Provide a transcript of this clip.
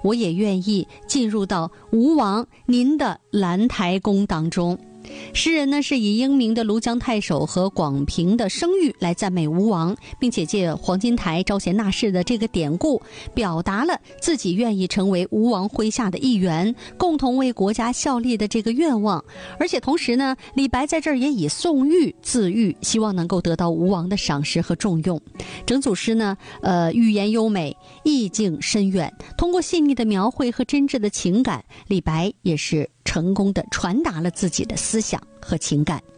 我也愿意进入到吴王您的兰台宫当中。诗人呢是以英明的庐江太守和广平的声誉来赞美吴王，并且借黄金台招贤纳士的这个典故，表达了自己愿意成为吴王麾下的一员，共同为国家效力的这个愿望。而且同时呢，李白在这儿也以宋玉自喻，希望能够得到吴王的赏识和重用。整组诗呢，语言优美，意境深远，通过细腻的描绘和真挚的情感，李白也是成功地传达了自己的思想和情感。